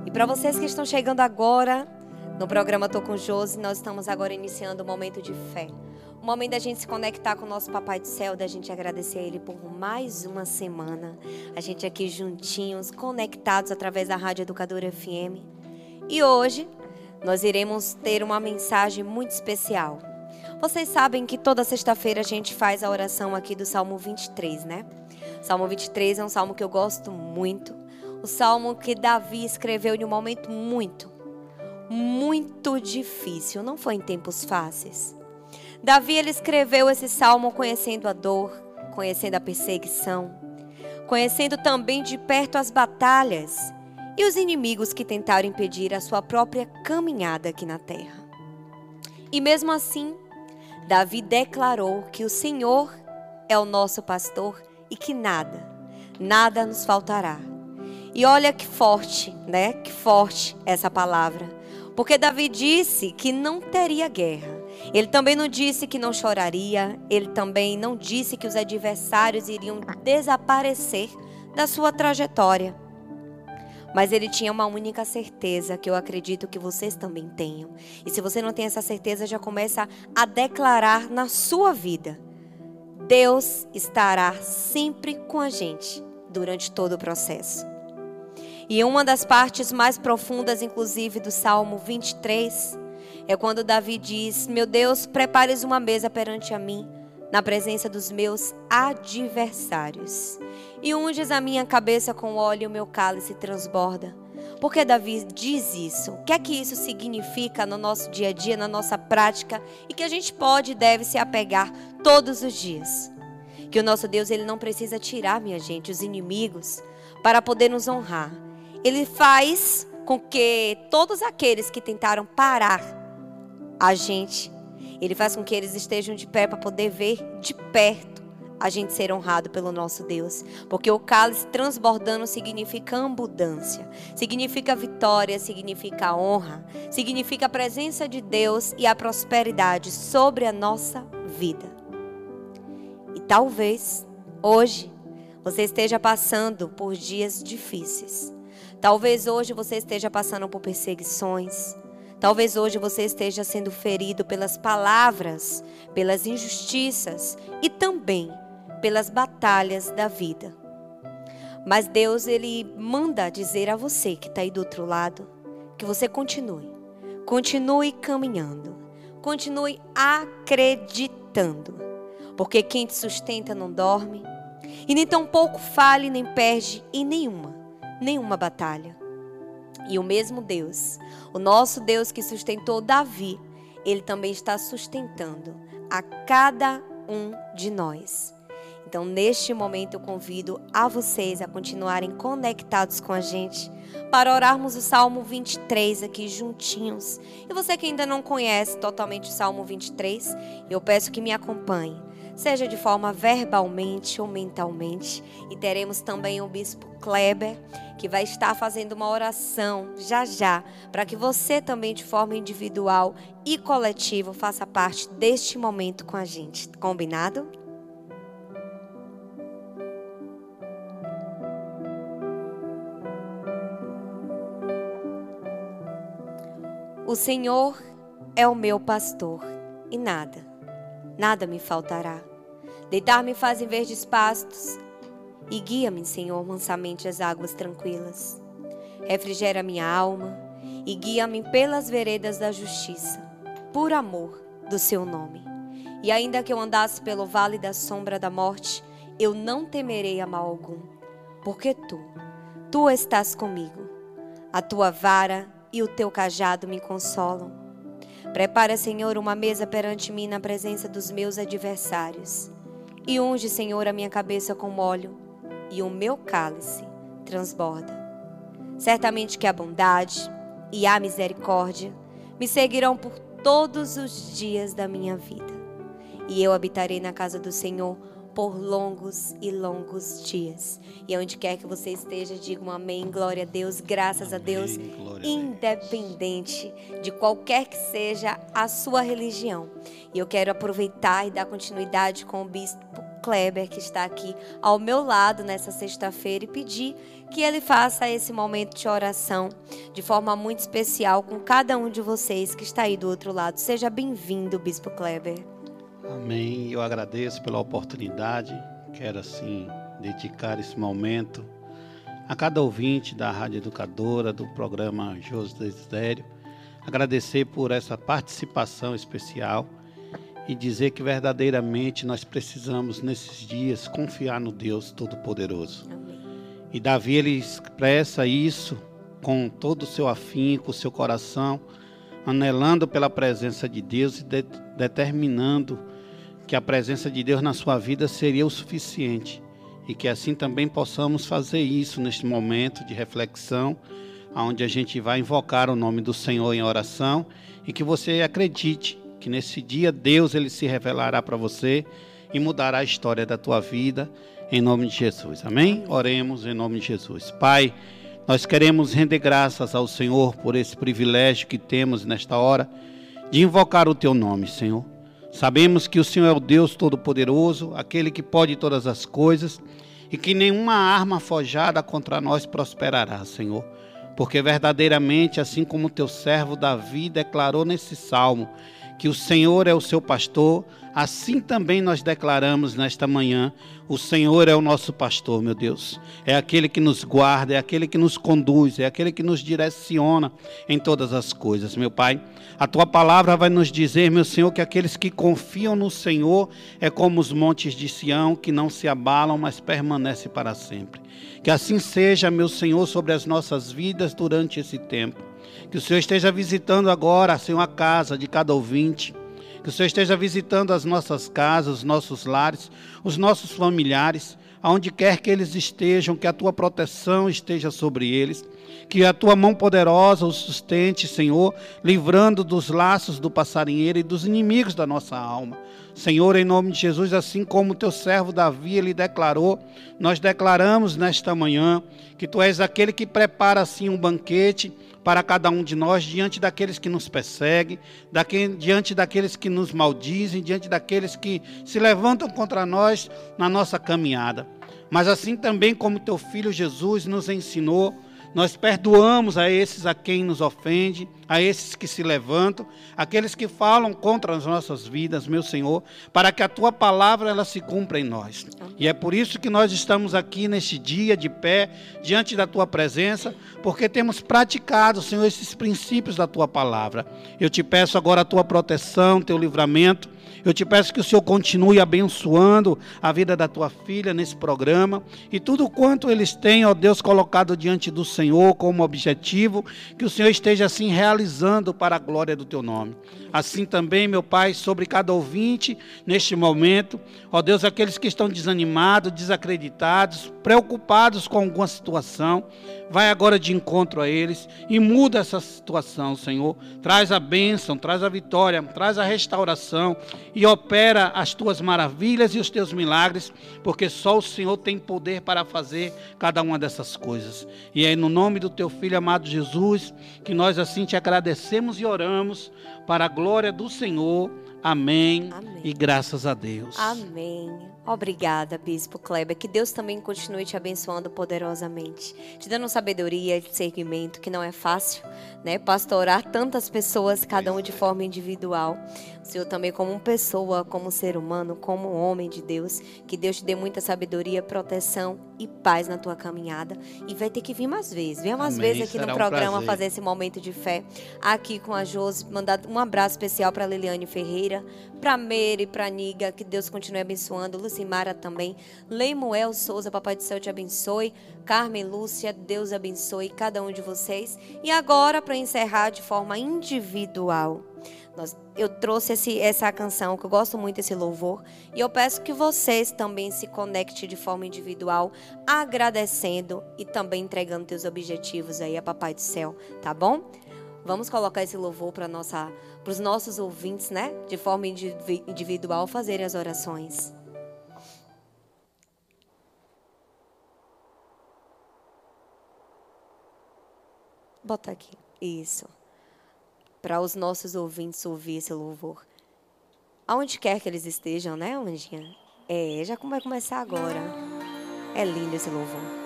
E para vocês que estão chegando agora no programa Tô com Josi, nós estamos agora iniciando um momento de fé. O momento da gente se conectar com o nosso Papai do Céu, da gente agradecer a Ele por mais uma semana. A gente aqui juntinhos, conectados através da Rádio Educadora FM. E hoje nós iremos ter uma mensagem muito especial. Vocês sabem que toda sexta-feira a gente faz a oração aqui do Salmo 23, né? Salmo 23 é um salmo que eu gosto muito. O salmo que Davi escreveu em um momento muito difícil. Não foi em tempos fáceis. Davi, ele escreveu esse salmo conhecendo a dor, conhecendo a perseguição, conhecendo também de perto as batalhas e os inimigos que tentaram impedir a sua própria caminhada aqui na terra. E mesmo assim, Davi declarou que o Senhor é o nosso pastor e que nada nos faltará. E olha que forte, né? Que forte essa palavra. Porque Davi disse que não teria guerra. Ele também não disse que não choraria. Ele também não disse que os adversários iriam desaparecer da sua trajetória. Mas ele tinha uma única certeza, que eu acredito que vocês também tenham. E se você não tem essa certeza, já começa a declarar na sua vida. Deus estará sempre com a gente durante todo o processo. E uma das partes mais profundas, inclusive, do Salmo 23, é quando Davi diz: meu Deus, prepares uma mesa perante a mim, na presença dos meus adversários. E unges a minha cabeça com óleo e o meu cálice transborda. Por que Davi diz isso? O que é que isso significa no nosso dia a dia, na nossa prática, e que a gente pode e deve se apegar todos os dias? Que o nosso Deus, ele não precisa tirar, minha gente, os inimigos para poder nos honrar. Ele faz com que todos aqueles que tentaram parar a gente, ele faz com que eles estejam de pé para poder ver de perto a gente ser honrado pelo nosso Deus. Porque o cálice transbordando significa abundância, significa vitória, significa honra, significa a presença de Deus e a prosperidade sobre a nossa vida. E talvez hoje você esteja passando por dias difíceis. Talvez hoje você esteja passando por perseguições. Talvez hoje você esteja sendo ferido pelas palavras, pelas injustiças e também pelas batalhas da vida. Mas Deus, ele manda dizer a você que está aí do outro lado, que você continue caminhando, continue acreditando, porque quem te sustenta não dorme e nem tampouco fale nem perde em nenhuma batalha. E o mesmo Deus, o nosso Deus que sustentou Davi, ele também está sustentando a cada um de nós. Então, neste momento, eu convido a vocês a continuarem conectados com a gente para orarmos o Salmo 23 aqui juntinhos. E você que ainda não conhece totalmente o Salmo 23, eu peço que me acompanhe, seja de forma verbalmente ou mentalmente. E teremos também o Bispo Kleber, que vai estar fazendo uma oração já, para que você também de forma individual e coletiva faça parte deste momento com a gente. Combinado? O Senhor é o meu pastor e nada me faltará. Deitar-me faz em verdes pastos e guia-me, Senhor, mansamente às águas tranquilas. Refrigera minha alma e guia-me pelas veredas da justiça, por amor do seu nome. E ainda que eu andasse pelo vale da sombra da morte, eu não temerei a mal algum, porque tu estás comigo. A tua vara e o teu cajado me consolam. Prepara, Senhor, uma mesa perante mim na presença dos meus adversários. E unge, Senhor, a minha cabeça com óleo, e o meu cálice transborda. Certamente que a bondade e a misericórdia me seguirão por todos os dias da minha vida. E eu habitarei na casa do Senhor por longos e longos dias. E onde quer que você esteja, diga um amém, glória a Deus, graças a Deus, independente de qualquer que seja a sua religião. E eu quero aproveitar e dar continuidade com o Bispo Kleber, que está aqui ao meu lado nessa sexta-feira, e pedir que ele faça esse momento de oração de forma muito especial com cada um de vocês que está aí do outro lado. Seja bem-vindo, Bispo Kleber. Amém. Eu agradeço pela oportunidade. Quero, assim, dedicar esse momento a cada ouvinte da Rádio Educadora, do programa José Desidério. Agradecer por essa participação especial e dizer que verdadeiramente nós precisamos, nesses dias, confiar no Deus Todo-Poderoso. Amém. E Davi, ele expressa isso com todo o seu afinco, o seu coração, anelando pela presença de Deus e determinando que a presença de Deus na sua vida seria o suficiente. E que assim também possamos fazer isso neste momento de reflexão, onde a gente vai invocar o nome do Senhor em oração, e que você acredite que nesse dia Deus ele se revelará para você e mudará a história da tua vida, em nome de Jesus. Amém? Oremos em nome de Jesus. Pai, nós queremos render graças ao Senhor por esse privilégio que temos nesta hora de invocar o teu nome, Senhor. Sabemos que o Senhor é o Deus Todo-Poderoso, aquele que pode todas as coisas, e que nenhuma arma forjada contra nós prosperará, Senhor. Porque verdadeiramente, assim como o teu servo Davi declarou nesse salmo, que o Senhor é o seu pastor, assim também nós declaramos nesta manhã, o Senhor é o nosso pastor, meu Deus. É aquele que nos guarda, é aquele que nos conduz, é aquele que nos direciona em todas as coisas, meu Pai. A tua palavra vai nos dizer, meu Senhor, que aqueles que confiam no Senhor é como os montes de Sião, que não se abalam, mas permanecem para sempre. Que assim seja, meu Senhor, sobre as nossas vidas durante esse tempo. Que o Senhor esteja visitando agora, Senhor, a casa de cada ouvinte. Que o Senhor esteja visitando as nossas casas, os nossos lares, os nossos familiares, aonde quer que eles estejam, que a tua proteção esteja sobre eles. Que a tua mão poderosa os sustente, Senhor, livrando dos laços do passarinheiro e dos inimigos da nossa alma. Senhor, em nome de Jesus, assim como o teu servo Davi, ele declarou, nós declaramos nesta manhã que tu és aquele que prepara assim um banquete para cada um de nós, diante daqueles que nos perseguem, diante daqueles que nos maldizem, diante daqueles que se levantam contra nós na nossa caminhada. Mas assim também como teu Filho Jesus nos ensinou, nós perdoamos a esses a quem nos ofende, a esses que se levantam, aqueles que falam contra as nossas vidas, meu Senhor, para que a tua palavra ela se cumpra em nós. E é por isso que nós estamos aqui neste dia de pé, diante da tua presença, porque temos praticado, Senhor, esses princípios da tua palavra. Eu te peço agora a tua proteção, teu livramento. Eu te peço que o Senhor continue abençoando a vida da tua filha nesse programa e tudo quanto eles têm, ó Deus, colocado diante do Senhor como objetivo, que o Senhor esteja assim realizando para a glória do teu nome. Assim também, meu Pai, sobre cada ouvinte neste momento, ó Deus, aqueles que estão desanimados, desacreditados, preocupados com alguma situação, vai agora de encontro a eles e muda essa situação, Senhor. Traz a bênção, traz a vitória, traz a restauração e opera as tuas maravilhas e os teus milagres, porque só o Senhor tem poder para fazer cada uma dessas coisas. E é no nome do teu Filho amado Jesus que nós assim te agradecemos e oramos para a glória do Senhor. Amém. Amém. E graças a Deus. Amém. Obrigada, Bispo Kleber. Que Deus também continue te abençoando poderosamente, te dando sabedoria, discernimento, que não é fácil, né? Pastorar tantas pessoas, cada um de forma individual. O Senhor também como pessoa, como ser humano, como homem de Deus. Que Deus te dê muita sabedoria, proteção e paz na tua caminhada. E vai ter que vir mais vezes. Venha mais Amém. vezes aqui Será no um programa prazer. fazer esse momento de fé. Aqui com a Josi, mandar um abraço especial para Liliane Ferreira, para Meire, para Niga, que Deus continue abençoando, Lucimara também, Leimuel Souza, Papai do Céu te abençoe, Carmen Lúcia, Deus abençoe cada um de vocês. E agora, para encerrar de forma individual, eu trouxe essa canção, que eu gosto muito desse louvor, e eu peço que vocês também se conectem de forma individual, agradecendo e também entregando teus objetivos aí a Papai do Céu, tá bom? Vamos colocar esse louvor para os nossos ouvintes, né? De forma individual, fazerem as orações. Bota aqui. Isso. Para os nossos ouvintes ouvir esse louvor. Aonde quer que eles estejam, né, Anjinha? Já vai começar agora. É lindo esse louvor.